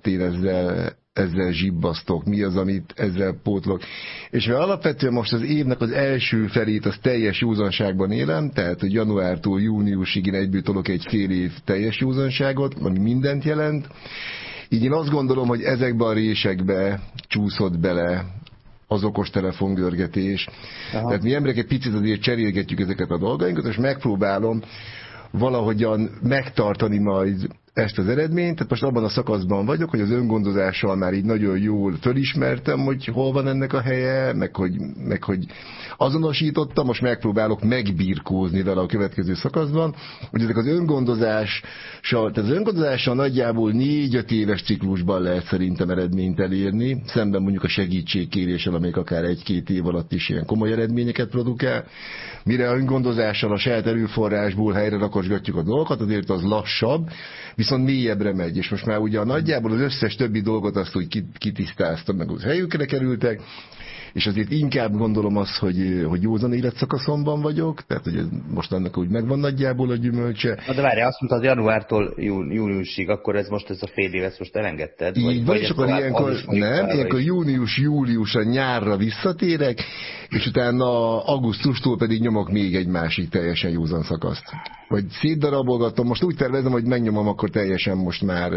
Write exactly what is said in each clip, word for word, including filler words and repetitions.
miatt én ezzel, ezzel zsibbasztok, mi az, amit ezzel pótlok. És mert alapvetően most az évnek az első felét az teljes józanságban élem, tehát hogy januártól júniusig én egyből tolok egy fél év teljes józanságot, ami mindent jelent. Így én azt gondolom, hogy ezekbe a résekbe csúszott bele az okostelefon görgetés. Aha. Tehát mi emberek egy picit azért cserélgetjük ezeket a dolgainkat, és megpróbálom valahogyan megtartani majd ezt az eredményt. Tehát most abban a szakaszban vagyok, hogy az öngondozással már így nagyon jól fölismertem, hogy hol van ennek a helye, meg hogy, meg hogy azonosítottam, most megpróbálok megbirkózni vele a következő szakaszban, hogy ezek az öngondozással, tehát az öngondozással nagyjából négy-öt éves ciklusban lehet szerintem eredményt elérni, szemben mondjuk a segítségkéréssel, amelyik akár egy-két év alatt is ilyen komoly eredményeket produkál. Mire a öngondozással a saját erőforrásból helyre rakosgatjuk a dolgokat, azért az lassabb, viszont mélyebbre megy, és most már ugye nagyjából az összes többi dolgot azt úgy kitisztáztam, meg az helyükre kerültek, és azért inkább gondolom azt, hogy, hogy józan életszakaszomban vagyok, tehát hogy ez most annak úgy megvan nagyjából a gyümölcse. Na de várj, azt mondtad, januártól jú, júliusig, akkor ez most ez a fél év, ezt most elengedted? Így vagy, és akkor ilyenkor, nem, ilyenkor június-július a nyárra visszatérek, és utána augusztustól pedig nyomok még egy másik teljesen józan szakaszt. Vagy szétdarabolgatom, most úgy tervezem, hogy megnyomom akkor teljesen most már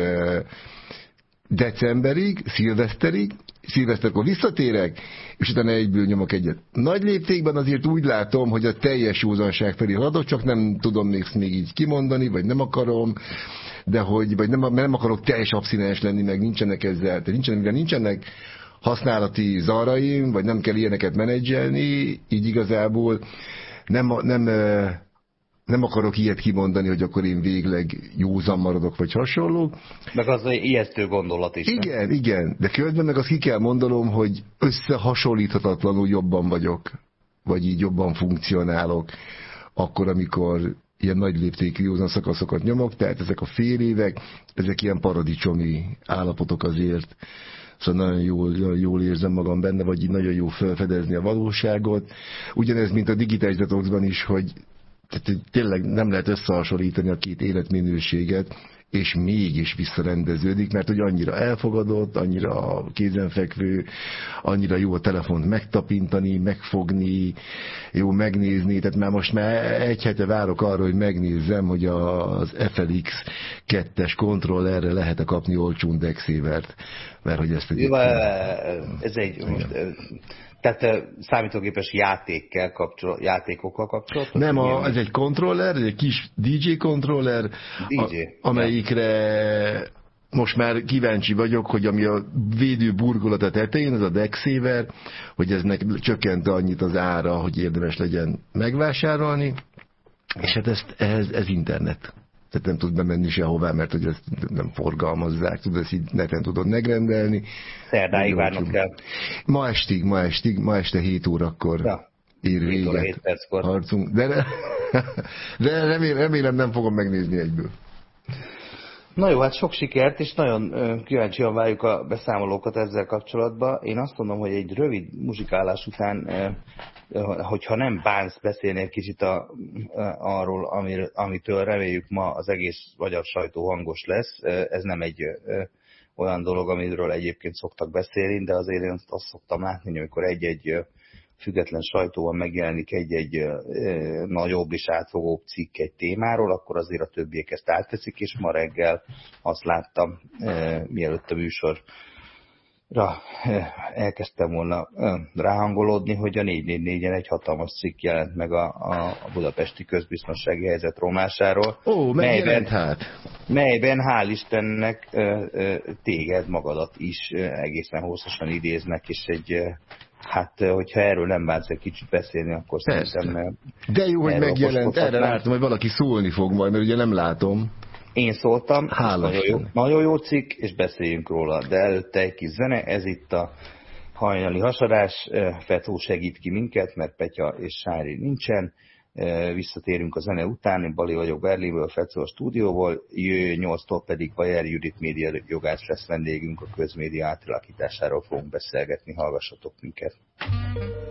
decemberig, szilveszterig, szilveszterkor visszatérek, és utána egyből nyomok egyet. Nagy léptékben azért úgy látom, hogy a teljes józanság felé haladok, csak nem tudom még, még így kimondani, vagy nem akarom, de hogy, vagy nem, nem akarok teljes abszinens lenni, meg nincsenek ezzel, tehát nincsenek, nincsenek használati zaraim, vagy nem kell ilyeneket menedzselni, így igazából nem, nem, nem akarok ilyet kimondani, hogy akkor én végleg józan maradok, vagy hasonló. Meg az egy ijesztő gondolat is. Igen, nem? igen, de közben meg azt ki kell mondanom, hogy összehasonlíthatatlanul jobban vagyok, vagy így jobban funkcionálok, akkor, amikor ilyen nagy léptékű józan szakaszokat nyomok, tehát ezek a fél évek, ezek ilyen paradicsomi állapotok azért, szóval nagyon jól, jól érzem magam benne, vagy így nagyon jó felfedezni a valóságot. Ugyanez, mint a digitális detoxban is, hogy tehát tényleg nem lehet összehasonlítani a két életminőséget, és mégis visszarendeződik, mert hogy annyira elfogadott, annyira kézenfekvő, annyira jó a telefont megtapintani, megfogni, jó megnézni, tehát már most már egy hete várok arra, hogy megnézzem, hogy az ef el iksz kettes kontrollerre lehet-e kapni olcsón Dexévert, mert hogy ezt egy... Ez egy... Most, tehát számítógépes játékkel kapcsol, játékokkal kapcsolatos? Nem, a, ez egy kontroller, ez egy kis dé dzsé kontroller, dé dzsé. A, amelyikre most már kíváncsi vagyok, hogy ami a védő burgolat a tetején, ez a Dexéver, hogy eznek csökkent annyit az ára, hogy érdemes legyen megvásárolni, és hát ez, ez, ez internet. Tehát nem tud bemenni sehová, mert hogy ezt nem forgalmazzák, tudod, ezt így neten tudod megrendelni. Szerdáig várnod kell. Ma estig, ma estig, ma este hét órakor ja. ér véget harcunk. De, de remélem, remélem nem fogom megnézni egyből. Na jó, hát sok sikert, és nagyon kíváncsian várjuk a beszámolókat ezzel kapcsolatban. Én azt mondom, hogy egy rövid muzsikálás után, hogyha nem bánsz beszélni egy kicsit a, arról, amir, amitől reméljük ma az egész magyar sajtó hangos lesz, ez nem egy olyan dolog, amiről egyébként szoktak beszélni, de azért én azt szoktam látni, hogy amikor egy-egy független sajtóban megjelenik egy-egy e, nagyobb és átfogóbb cikk egy témáról, akkor azért a többiek ezt átteszik, és ma reggel azt láttam, e, mielőtt a műsorra e, elkezdtem volna e, ráhangolódni, hogy a négy négy négyen egy hatalmas cikk jelent meg a, a budapesti közbiztonsági helyzet romlásáról. Ó, melyben, hát. melyben hál' Istennek e, e, téged magadat is e, egészen hosszasan idéznek, és egy e, hát, hogyha erről nem bánsz egy kicsit beszélni, akkor Persze. szerintem... De jó, hogy megjelent. Erre látom, hogy valaki szólni fog majd, mert ugye nem látom. Én szóltam, nagyon jó, nagyon jó cikk, és beszéljünk róla. De előtte egy kis zene, ez itt a hajnali hasadás. Fetó segít ki minket, mert Petya és Sári nincsen. Visszatérünk a zene után, én Bali vagyok Berlinből, Fetó a stúdióból, jö nyolctól pedig Bajer Judit média jogász lesz vendégünk, a közmédia átalakításáról fogunk beszélgetni, hallgassatok minket.